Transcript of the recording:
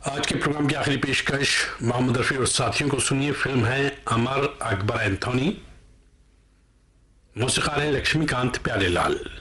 आज के प्रोग्राम की आखिरी पेशकश मोहम्मद रफी और साथियों को सुनिए। फिल्म है अमर अकबर एंथोनी। मौसीकार हैं लक्ष्मीकांत प्यारेलाल।